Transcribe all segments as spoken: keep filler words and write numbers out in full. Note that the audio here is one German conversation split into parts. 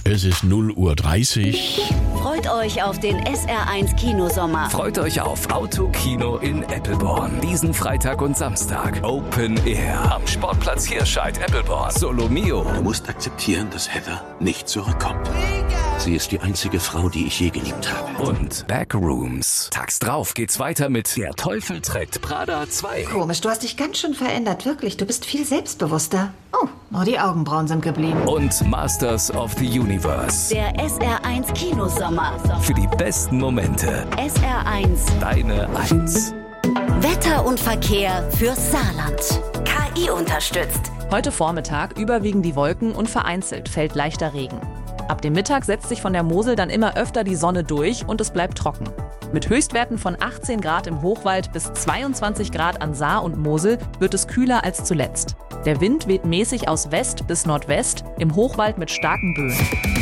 Es ist null Uhr dreißig. Freut euch auf den S R eins Kinosommer. Freut euch auf Autokino in Eppelborn. Diesen Freitag und Samstag. Open Air. Am Sportplatz Hirscheid, Eppelborn. Solomio. Du musst akzeptieren, dass Heather nicht zurückkommt. Sie ist die einzige Frau, die ich je geliebt habe. Und Backrooms. Tags drauf geht's weiter mit Der Teufel trägt Prada zwei. Komisch, du hast dich ganz schön verändert, wirklich. Du bist viel selbstbewusster. Oh, nur die Augenbrauen sind geblieben. Und Masters of the Universe. Der S R eins Kinosommer. Für die besten Momente. S R eins. Deine Eins. Wetter und Verkehr fürs Saarland. K I unterstützt. Heute Vormittag überwiegen die Wolken und vereinzelt fällt leichter Regen. Ab dem Mittag setzt sich von der Mosel dann immer öfter die Sonne durch und es bleibt trocken. Mit Höchstwerten von achtzehn Grad im Hochwald bis zweiundzwanzig Grad an Saar und Mosel wird es kühler als zuletzt. Der Wind weht mäßig aus West bis Nordwest, im Hochwald mit starken Böen.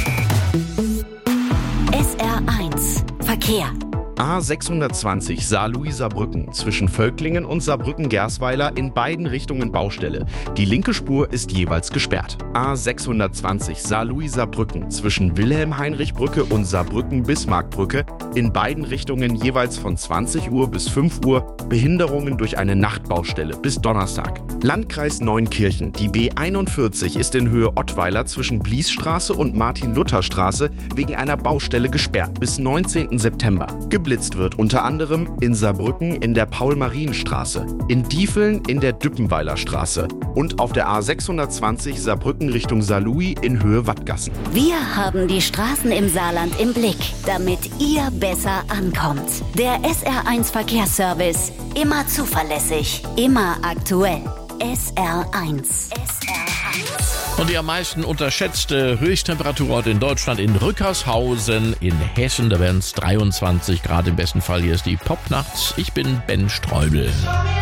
S R eins. Verkehr. A sechshundertzwanzig Saarlouis-Saarbrücken zwischen Völklingen und Saarbrücken-Gersweiler in beiden Richtungen Baustelle. Die linke Spur ist jeweils gesperrt. A sechshundertzwanzig Saarlouis-Saarbrücken zwischen Wilhelm-Heinrich-Brücke und Saarbrücken-Bismarck-Brücke in beiden Richtungen jeweils von zwanzig Uhr bis fünf Uhr. Behinderungen durch eine Nachtbaustelle bis Donnerstag. Landkreis Neunkirchen. Die B einundvierzig ist in Höhe Ottweiler zwischen Bliesstraße und Martin-Luther-Straße wegen einer Baustelle gesperrt bis neunzehnten September. Geblitzt wird unter anderem in Saarbrücken in der Paul-Marien-Straße, in Diefeln in der Düppenweiler Straße und auf der A sechshundertzwanzig Saarbrücken Richtung Saarlouis in Höhe Wattgassen. Wir haben die Straßen im Saarland im Blick, damit ihr besser ankommt. Der S R eins Verkehrsservice. Immer zuverlässig, immer aktuell. S R eins. S R eins. Und die am meisten unterschätzte Höchsttemperaturort in Deutschland in Rückershausen in Hessen. Da wären es dreiundzwanzig Grad im besten Fall. Hier ist die Popnacht. Ich bin Ben Streubel.